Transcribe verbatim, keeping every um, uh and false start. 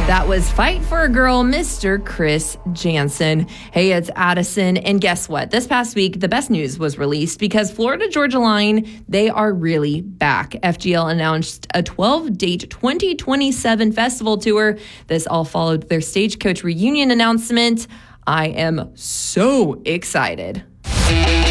That was Fight for a Girl, Mister Chris Jansen. Hey, it's Addison. And guess what? This past week, the best news was released because Florida Georgia Line, they are really back. F G L announced a twelve-date twenty twenty-seven festival tour. This all followed their Stagecoach reunion announcement. I am so excited.